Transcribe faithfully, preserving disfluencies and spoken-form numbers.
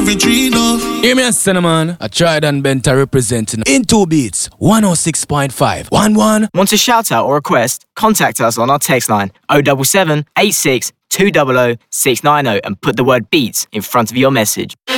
every tree now. Hear me a cinnamon. I tried and bent representing in two beats. one oh six point five. One one. Want a shout out or request? Contact us on our text line oh seven seven, eight six, two zero zero, six nine zero and put the word beats in front of your message.